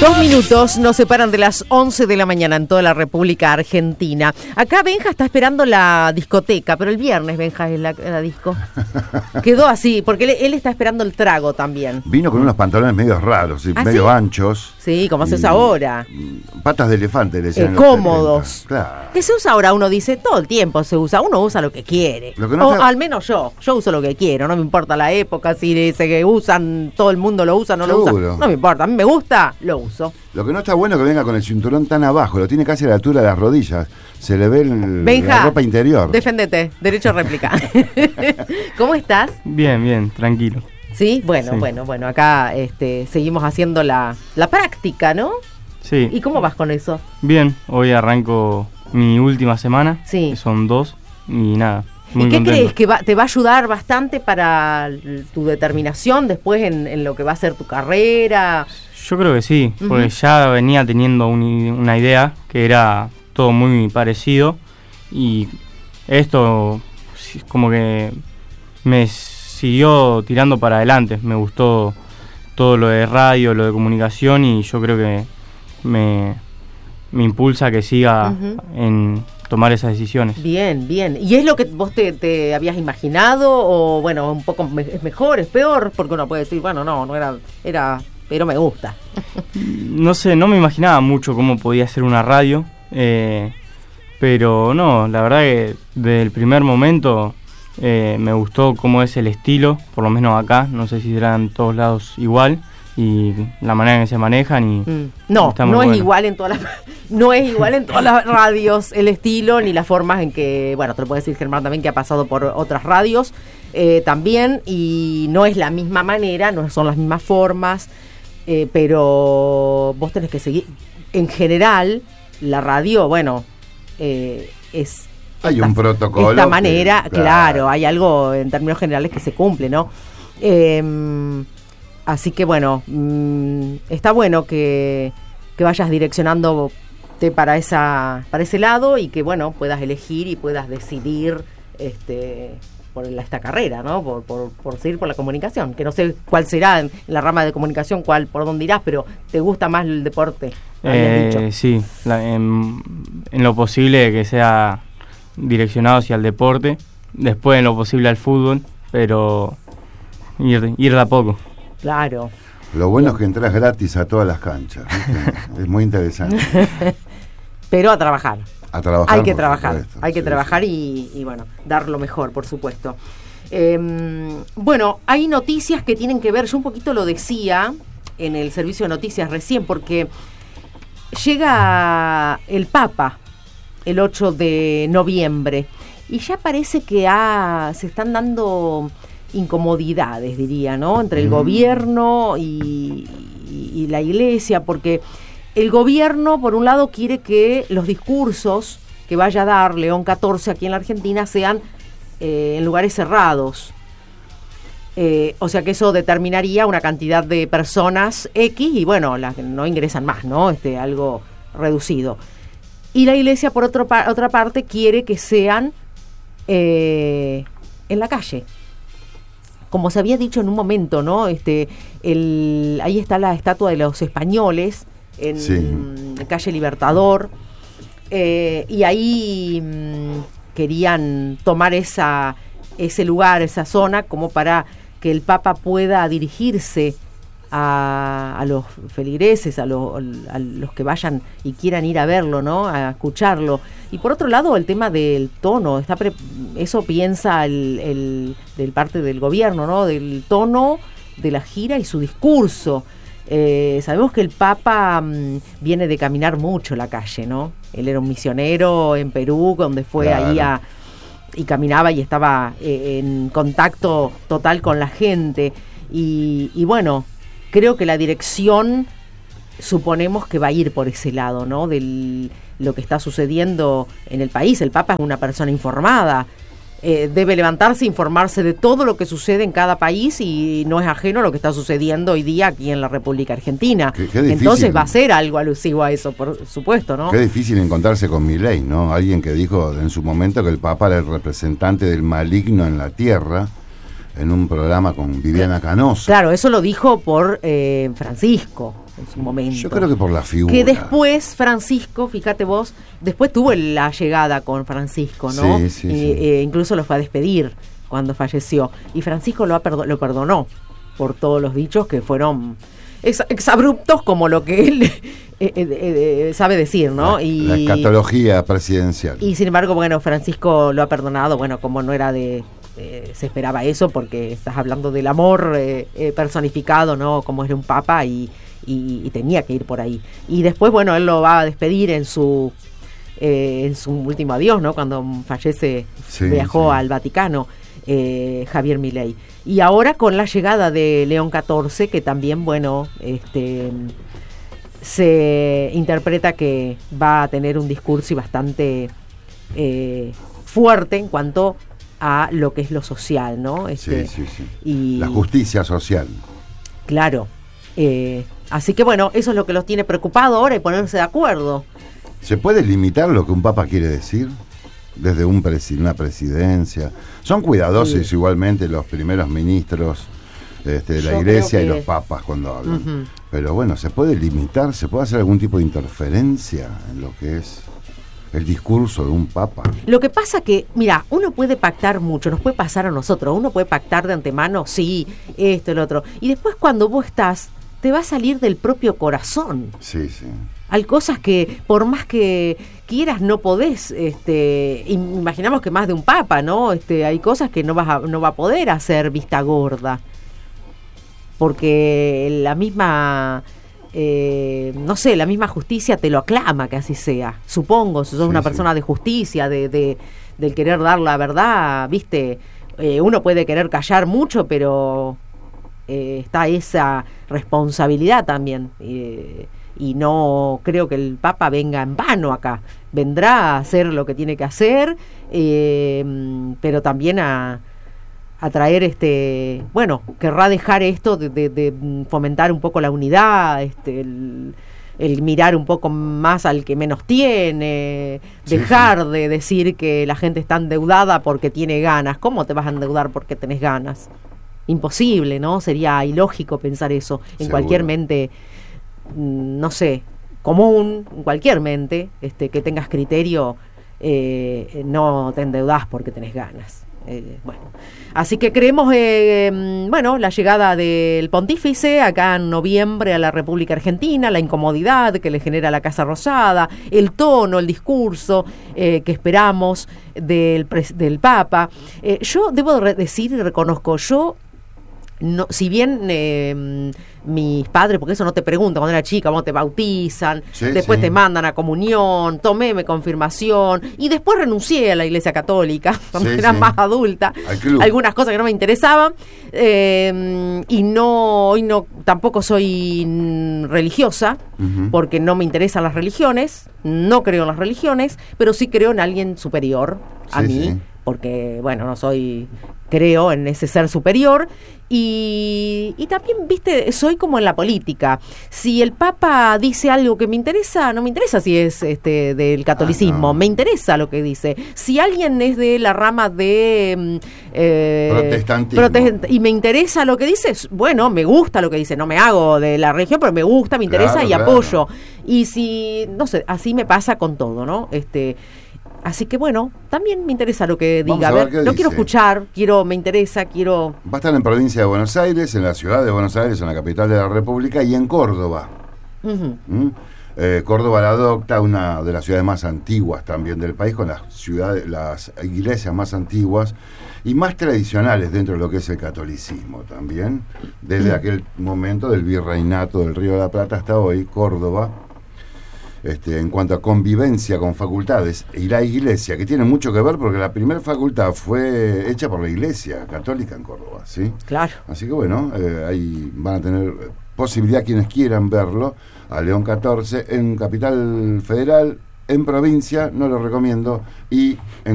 2 minutos nos separan de las 11 de la mañana en toda la República Argentina. Acá Benja está esperando la discoteca, pero el viernes Benja es la disco. Quedó así, porque él está esperando el trago también. Vino con unos pantalones medio raros, medio anchos. Sí, como se usa ahora. Patas de elefante, le decían. Cómodos. Claro. ¿Qué se usa ahora? Uno dice, todo el tiempo se usa. Uno usa lo que quiere. Lo que no al menos yo uso lo que quiero. No me importa la época, si dice que usan, todo el mundo lo usa, no lo usa. No me importa, a mí me gusta, lo uso. Lo que no está bueno es que venga con el cinturón tan abajo, lo tiene casi a la altura de las rodillas. Se le ve Benja, la ropa interior. Deféndete, derecho a réplica. ¿Cómo estás? Bien, tranquilo. Sí, bueno, acá seguimos haciendo la práctica, ¿no? Sí. ¿Y cómo vas con eso? Bien, hoy arranco mi última semana, sí. Que son 2, y nada. ¿Y qué crees? ¿Que te va a ayudar bastante para tu determinación después en lo que va a ser tu carrera? Yo creo que sí, porque ya venía teniendo una idea que era todo muy parecido, y esto como que me siguió tirando para adelante. Me gustó todo lo de radio, lo de comunicación, y yo creo que me impulsa a que siga en tomar esas decisiones. Bien. ¿Y es lo que vos te habías imaginado? O bueno, un poco es mejor, es peor, porque uno puede decir, bueno, no era pero me gusta. No sé, no me imaginaba mucho cómo podía ser una radio, pero no, la verdad que desde el primer momento me gustó cómo es el estilo, por lo menos acá, no sé si será en todos lados igual, y la manera en que se manejan y no es igual en todas las radios el estilo ni las formas en que, bueno, te lo puede decir Germán también, que ha pasado por otras radios también, y no es la misma manera, no son las mismas formas, pero vos tenés que seguir. En general la radio, bueno, es hay un protocolo esta manera, claro, hay algo en términos generales que se cumple, ¿no? Así que bueno, está bueno que vayas direccionándote para ese lado, y que bueno, puedas elegir y puedas decidir por esta carrera, ¿no? Por seguir por la comunicación, que no sé cuál será en la rama de comunicación, por dónde irás, pero ¿te gusta más el deporte? Sí, en lo posible que sea direccionado hacia el deporte, después en lo posible al fútbol, pero ir de a poco. Claro. Lo bueno es que entras gratis a todas las canchas, ¿viste? Es muy interesante. Pero a trabajar. Hay que trabajar, supuesto, trabajar y bueno, dar lo mejor, por supuesto. Bueno, hay noticias que tienen que ver, yo un poquito lo decía en el servicio de noticias recién, porque llega el Papa el 8 de noviembre y ya parece que se están dando incomodidades, diría, ¿no? Entre el gobierno y la iglesia, porque el gobierno, por un lado, quiere que los discursos que vaya a dar León XIV aquí en la Argentina sean en lugares cerrados. O sea que eso determinaría una cantidad de personas X y bueno, las que no ingresan más, ¿no? Algo reducido. Y la iglesia, por otra parte, quiere que sean en la calle. Como se había dicho en un momento, ¿no? Ahí está la estatua de los españoles en calle Libertador, y ahí querían tomar ese lugar, esa zona, como para que el Papa pueda dirigirse a los feligreses, a los que vayan y quieran ir a verlo, ¿no? A escucharlo. Y por otro lado, el tema del tono, eso piensa del parte del gobierno, ¿no? Del tono de la gira y su discurso. Sabemos que el Papa viene de caminar mucho la calle, ¿no? Él era un misionero en Perú, donde fue ahí y caminaba y estaba en contacto total con la gente. Y bueno, creo que la dirección suponemos que va a ir por ese lado, ¿no? De lo que está sucediendo en el país. El Papa es una persona informada. Debe levantarse e informarse de todo lo que sucede en cada país y no es ajeno a lo que está sucediendo hoy día aquí en la República Argentina. Qué difícil. Entonces va a ser algo alusivo a eso, por supuesto, ¿no? Qué difícil encontrarse con Milei, ¿no? Alguien que dijo en su momento que el Papa era el representante del maligno en la tierra en un programa con Viviana Canosa. Claro, eso lo dijo por Francisco en su momento. Yo creo que por la figura. Que después Francisco, fíjate vos, después tuvo la llegada con Francisco, ¿no? Sí, sí, incluso lo fue a despedir cuando falleció. Y Francisco lo perdonó por todos los dichos que fueron exabruptos, como lo que él sabe decir, ¿no? La escatología presidencial. Y sin embargo, bueno, Francisco lo ha perdonado, bueno, como no era se esperaba eso, porque estás hablando del amor personificado, ¿no? Como era un papa y tenía que ir por ahí. Y después, bueno, él lo va a despedir en su último adiós, ¿no? Cuando fallece, viajó al Vaticano, Javier Milei. Y ahora con la llegada de León XIV, que también, bueno, se interpreta que va a tener un discurso bastante fuerte en cuanto a lo que es lo social, ¿no? Y la justicia social. Claro. Así que bueno, eso es lo que los tiene preocupado ahora y ponerse de acuerdo. ¿Se puede limitar lo que un papa quiere decir? Desde una presidencia. Son cuidadosos igualmente los primeros ministros de la iglesia y los papas cuando hablan. Uh-huh. Pero bueno, ¿se puede limitar? ¿Se puede hacer algún tipo de interferencia en lo que es el discurso de un papa? Lo que pasa que, mira, uno puede pactar mucho, nos puede pasar a nosotros, uno puede pactar de antemano, sí, esto, el otro. Y después cuando vos estás, te va a salir del propio corazón. Sí, sí. Hay cosas que por más que quieras no podés, imaginamos que más de un papa, ¿no? Hay cosas que no va a poder hacer vista gorda, porque la misma, no sé, la misma justicia te lo aclama que así sea. Supongo, si sos una persona de justicia, del querer dar la verdad, viste, uno puede querer callar mucho, pero está esa responsabilidad también. Y no creo que el Papa venga en vano acá. Vendrá a hacer lo que tiene que hacer, pero también a traer bueno, querrá dejar esto de fomentar un poco la unidad, el mirar un poco más al que menos tiene, dejar de decir que la gente está endeudada porque tiene ganas. ¿Cómo te vas a endeudar porque tenés ganas? Imposible, ¿no? Sería ilógico pensar eso en cualquier mente, no sé, común, en cualquier mente, que tengas criterio, no te endeudás porque tenés ganas. Bueno, así que creemos, bueno, la llegada del pontífice acá en noviembre a la República Argentina, la incomodidad que le genera la Casa Rosada, el tono, el discurso que esperamos del Papa. Yo debo decir y reconozco, no, si bien mis padres, porque eso no te preguntan cuando era chica, cómo te bautizan, después te mandan a comunión, tomé confirmación y después renuncié a la Iglesia Católica cuando era más adulta, algunas cosas que no me interesaban, y hoy no tampoco soy religiosa, porque no me interesan las religiones, no creo en las religiones, pero sí creo en alguien superior a mí, porque bueno, creo en ese ser superior. Y también, viste, soy como en la política. Si el Papa dice algo que me interesa, no me interesa si es del catolicismo, me interesa lo que dice. Si alguien es de la rama de protestantismo y me interesa lo que dice, bueno, me gusta lo que dice, no me hago de la religión, pero me gusta, me interesa y apoyo. Y si, no sé, así me pasa con todo, ¿no? Así que bueno, también me interesa lo que diga. No quiero escuchar, me interesa. Va a estar en provincia de Buenos Aires, en la ciudad de Buenos Aires, en la capital de la República, y en Córdoba. Córdoba la adopta, una de las ciudades más antiguas también del país, con las iglesias más antiguas y más tradicionales dentro de lo que es el catolicismo también. Desde aquel momento del virreinato del Río de la Plata hasta hoy, Córdoba, en cuanto a convivencia con facultades y la iglesia, que tiene mucho que ver porque la primera facultad fue hecha por la iglesia católica en Córdoba, ¿sí? Claro. Así que bueno, ahí van a tener posibilidad quienes quieran verlo, a León XIV, en Capital Federal, en provincia, no lo recomiendo, y en